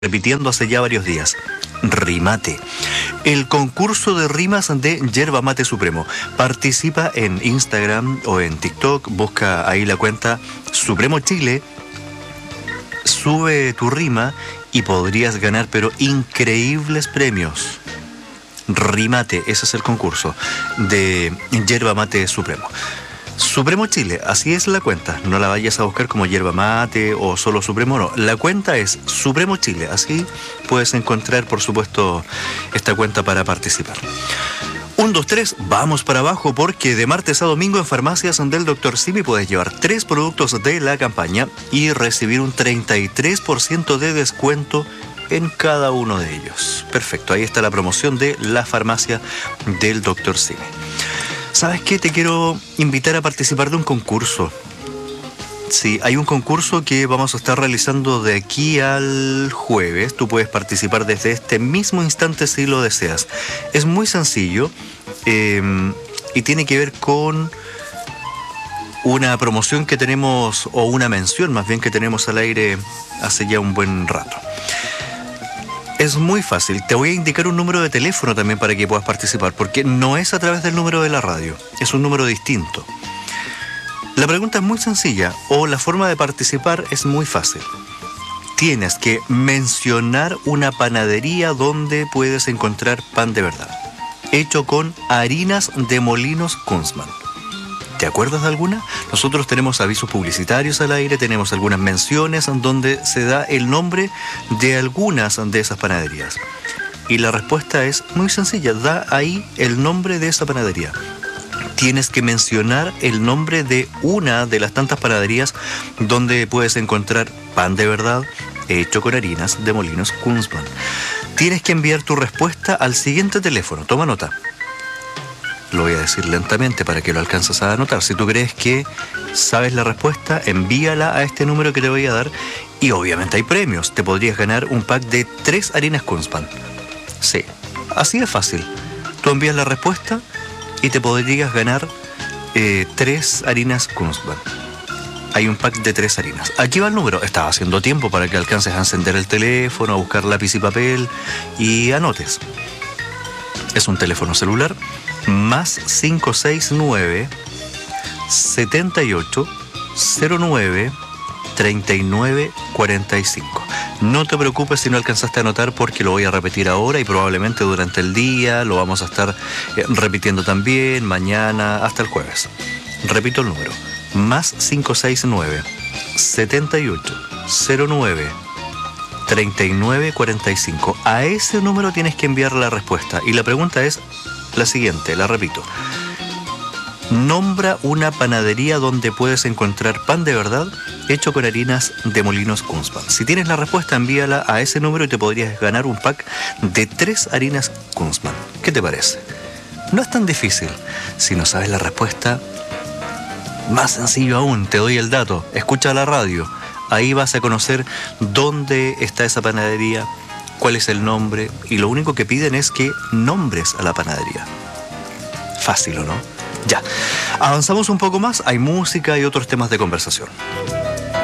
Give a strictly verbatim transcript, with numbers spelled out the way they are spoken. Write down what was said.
repitiendo hace ya varios días. Rimate, el concurso de rimas de Yerba Mate Supremo. Participa en Instagram o en TikTok, busca ahí la cuenta Supremo Chile, sube tu rima y podrías ganar pero increíbles premios. Rimate, ese es el concurso de Yerba Mate Supremo. Supremo Chile, así es la cuenta. No la vayas a buscar como Yerba Mate o solo Supremo, no. La cuenta es Supremo Chile. Así puedes encontrar, por supuesto, esta cuenta para participar. Un, dos, tres, vamos para abajo porque de martes a domingo en farmacias del doctor Simi puedes llevar tres productos de la campaña y recibir un treinta y tres por ciento de descuento en cada uno de ellos. Perfecto, ahí está la promoción de la farmacia del doctor Simi. ¿Sabes qué? Te quiero invitar a participar de un concurso. Sí, hay un concurso que vamos a estar realizando de aquí al jueves. Tú puedes participar desde este mismo instante si lo deseas. Es muy sencillo eh, y tiene que ver con una promoción que tenemos, o una mención más bien que tenemos al aire hace ya un buen rato. Es muy fácil, te voy a indicar un número de teléfono también para que puedas participar, porque no es a través del número de la radio, es un número distinto. La pregunta es muy sencilla, o la forma de participar es muy fácil. Tienes que mencionar una panadería donde puedes encontrar pan de verdad, hecho con harinas de Molinos Kunzman. ¿Te acuerdas de alguna? Nosotros tenemos avisos publicitarios al aire, tenemos algunas menciones donde se da el nombre de algunas de esas panaderías. Y la respuesta es muy sencilla, da ahí el nombre de esa panadería. Tienes que mencionar el nombre de una de las tantas panaderías donde puedes encontrar pan de verdad hecho con harinas de Molinos Kunzman. Tienes que enviar tu respuesta al siguiente teléfono, toma nota. Lo voy a decir lentamente para que lo alcances a anotar. Si tú crees que sabes la respuesta, envíala a este número que te voy a dar. Y obviamente hay premios. Te podrías ganar un pack de tres harinas Kunzman. Sí, así de fácil. Tú envías la respuesta y te podrías ganar eh, tres harinas Kunzman. Hay un pack de tres harinas. Aquí va el número. Estaba haciendo tiempo para que alcances a encender el teléfono, a buscar lápiz y papel y anotes. Es un teléfono celular. Más cinco seis nueve, setenta y ocho, cero nueve, treinta y nueve, cuarenta y cinco. No te preocupes si no alcanzaste a anotar porque lo voy a repetir ahora y probablemente durante el día lo vamos a estar eh, repitiendo también, mañana, hasta el jueves. Repito el número. Más cinco seis nueve, setenta y ocho, cero nueve, treinta y nueve, cuarenta y cinco. A ese número tienes que enviar la respuesta. Y la pregunta es la siguiente, la repito. Nombra una panadería donde puedes encontrar pan de verdad hecho con harinas de Molinos Kunzman. Si tienes la respuesta, envíala a ese número y te podrías ganar un pack de tres harinas Kunzman. ¿Qué te parece? No es tan difícil. Si no sabes la respuesta, más sencillo aún, te doy el dato. Escucha la radio. Ahí vas a conocer dónde está esa panadería, cuál es el nombre, y lo único que piden es que nombres a la panadería. Fácil, ¿o no? Ya, avanzamos un poco más, hay música y otros temas de conversación.